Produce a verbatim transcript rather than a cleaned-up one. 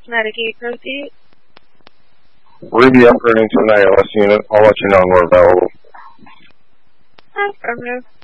Medicaid proceed. Ruby upgrading to an A L S unit. I'll let you know when we're available. Affirmative.